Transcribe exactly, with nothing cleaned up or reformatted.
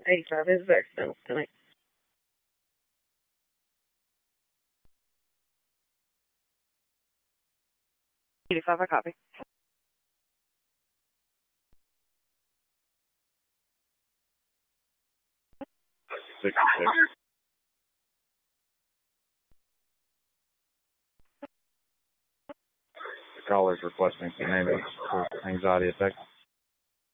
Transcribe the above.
eighty-five is accidental tonight. eighty-five, I copy. sixty-six. The caller's requesting some name for anxiety attack.